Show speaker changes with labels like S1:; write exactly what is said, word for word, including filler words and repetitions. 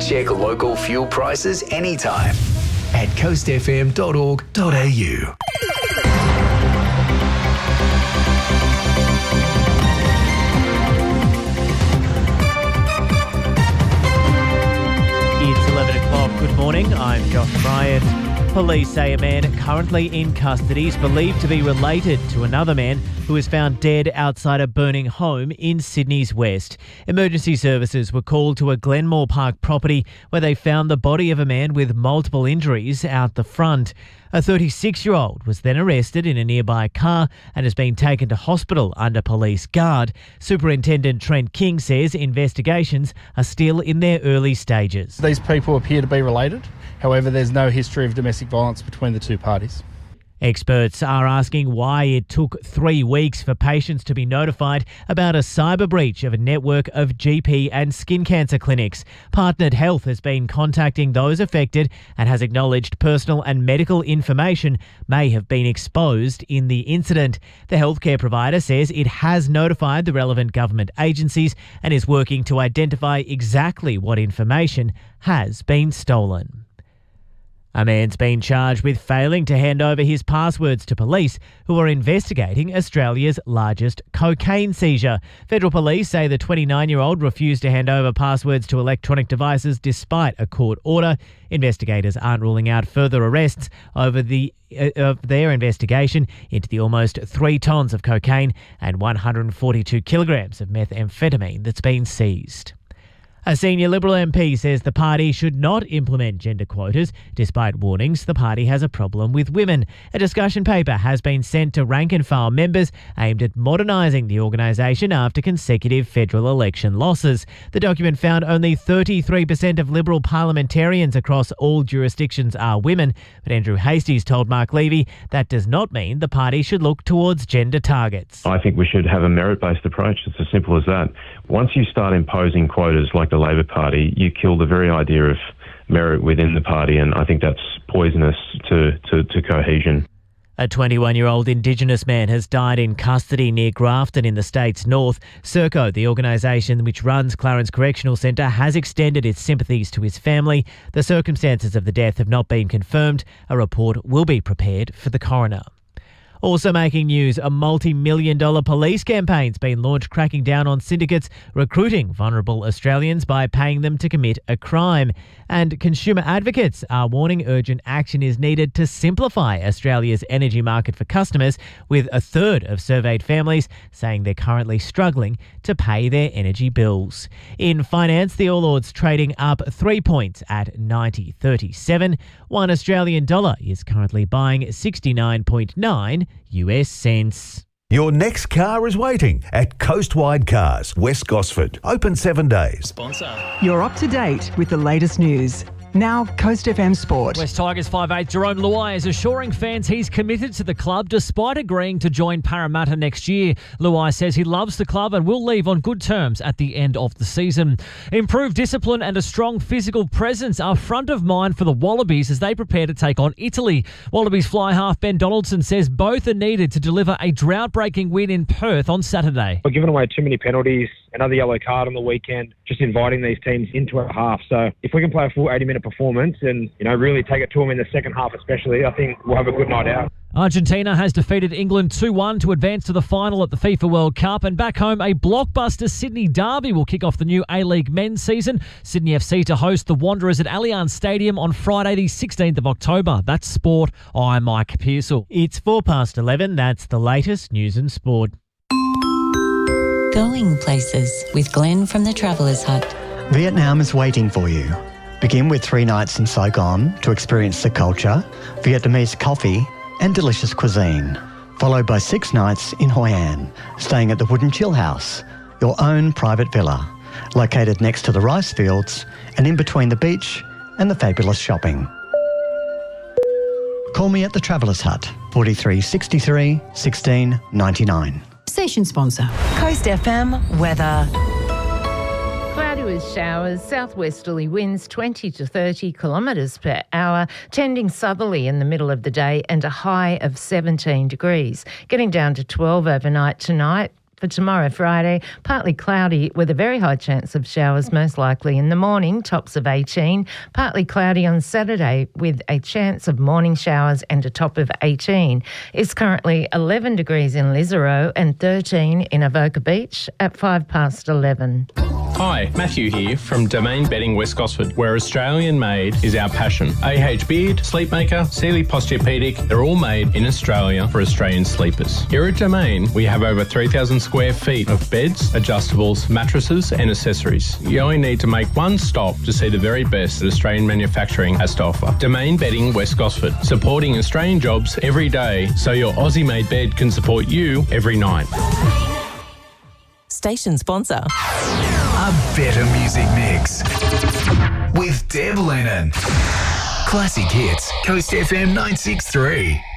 S1: Check local fuel prices anytime at coast f m dot org dot a u.
S2: It's eleven o'clock. Good morning. I'm Josh Bryant. Police say a man currently in custody is believed to be related to another man who was found dead outside a burning home in Sydney's west. Emergency services were called to a Glenmore Park property where they found the body of a man with multiple injuries out the front. A thirty-six-year-old was then arrested in a nearby car and has been taken to hospital under police guard. Superintendent Trent King says investigations are still in their early stages.
S3: These people appear to be related. However, there's no history of domestic violence between the two parties.
S2: Experts are asking why it took three weeks for patients to be notified about a cyber breach of a network of G P and skin cancer clinics. Partnered Health has been contacting those affected and has acknowledged personal and medical information may have been exposed in the incident. The healthcare provider says it has notified the relevant government agencies and is working to identify exactly what information has been stolen. A man's been charged with failing to hand over his passwords to police who are investigating Australia's largest cocaine seizure. Federal police say the twenty-nine-year-old refused to hand over passwords to electronic devices despite a court order. Investigators aren't ruling out further arrests over the uh, of their investigation into the almost three tonnes of cocaine and one hundred forty-two kilograms of methamphetamine that's been seized. A senior Liberal M P says the party should not implement gender quotas, despite warnings the party has a problem with women. A discussion paper has been sent to rank-and-file members aimed at modernising the organisation after consecutive federal election losses. The document found only thirty-three percent of Liberal parliamentarians across all jurisdictions are women, but Andrew Hastings told Mark Levy that does not mean the party should look towards gender targets.
S4: I think we should have a merit-based approach. It's as simple as that. Once you start imposing quotas like the Labor Party, you kill the very idea of merit within the party, and I think that's poisonous to, to, to cohesion.
S2: A twenty-one-year-old Indigenous man has died in custody near Grafton in the state's north. Serco, the organisation which runs Clarence Correctional Centre, has extended its sympathies to his family. The circumstances of the death have not been confirmed. A report will be prepared for the coroner. Also making news, a multi-million dollar police campaign's been launched cracking down on syndicates recruiting vulnerable Australians by paying them to commit a crime. And consumer advocates are warning urgent action is needed to simplify Australia's energy market for customers, with a third of surveyed families saying they're currently struggling to pay their energy bills. In finance, the All Ords trading up three points at ninety thirty-seven. One Australian dollar is currently buying sixty-nine point nine U S cents.
S5: Your next car is waiting at Coastwide Cars, West Gosford. Open seven days.
S6: Sponsor.
S7: You're up to date with the latest news. Now, Coast F M Sport.
S6: West Tigers five eight Jerome Luai is assuring fans he's committed to the club despite agreeing to join Parramatta next year. Luai says he loves the club and will leave on good terms at the end of the season. Improved discipline and a strong physical presence are front of mind for the Wallabies as they prepare to take on Italy. Wallabies fly half Ben Donaldson says both are needed to deliver a drought-breaking win in Perth on Saturday.
S8: We're giving away too many penalties, another yellow card on the weekend, just inviting these teams into a half. So if we can play a full eighty-minute performance and, you know, really take it to them in the second half especially, I think we'll have a good night out.
S6: Argentina has defeated England two one to advance to the final at the FIFA World Cup, and back home a blockbuster Sydney derby will kick off the new A-League men's season. Sydney F C to host the Wanderers at Allianz Stadium on Friday the sixteenth of October. That's sport. I'm Mike Pearsall.
S2: It's four past eleven. That's the latest news and sport.
S9: Going places with Glenn from the Traveller's Hut.
S10: Vietnam is waiting for you. Begin with three nights in Saigon to experience the culture, Vietnamese coffee and delicious cuisine, followed by six nights in Hoi An, staying at the Wooden Chill House, your own private villa, located next to the rice fields and in between the beach and the fabulous shopping. Call me at the Traveller's Hut, forty-three sixty-three, sixteen ninety-nine.
S11: Station sponsor.
S12: Coast F M weather.
S13: Cloudy with showers, southwesterly winds twenty to thirty kilometres per hour, tending southerly in the middle of the day and a high of seventeen degrees. Getting down to twelve overnight tonight. For tomorrow, Friday, partly cloudy with a very high chance of showers, most likely in the morning, tops of eighteen. Partly cloudy on Saturday with a chance of morning showers and a top of eighteen. It's currently eleven degrees in Lisarow and thirteen in Avoca Beach at five past eleven.
S11: Hi, Matthew here from Domain Bedding West Gosford, where Australian made is our passion. A H Beard, Sleepmaker, Sealy Posturepedic, they're all made in Australia for Australian sleepers. Here at Domain, we have over three thousand square feet of beds, adjustables, mattresses and accessories. You only need to make one stop to see the very best that Australian manufacturing has to offer. Domain Bedding West Gosford, supporting Australian jobs every day so your Aussie-made bed can support you every night.
S12: Station sponsor.
S1: A better music mix with Deb Lennon. Classic hits, Coast F M nine six three.